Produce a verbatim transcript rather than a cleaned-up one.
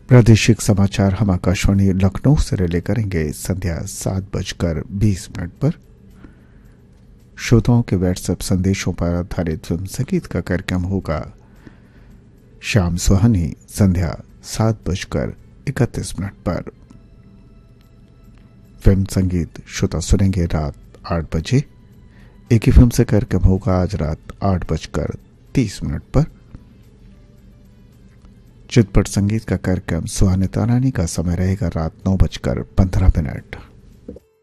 प्रादेशिक समाचार हम आकाशवाणी लखनऊ से रिले करेंगे संध्या सात बजकर बीस मिनट पर। श्रोताओं के व्हाट्सएप संदेशों पर आधारित फिल्म संगीत का कार्यक्रम होगा शाम सुहानी संध्या सात बजकर इकतीस मिनट पर। फिल्म संगीत श्रोता सुनेंगे रात आठ बजे। एक ही फिल्म से कार्यक्रम होगा आज रात आठ बजकर तीस मिनट पर। चितपट संगीत का कार्यक्रम सुहानी तारानी का समय रहेगा रात नौ बजकर पंद्रह मिनट।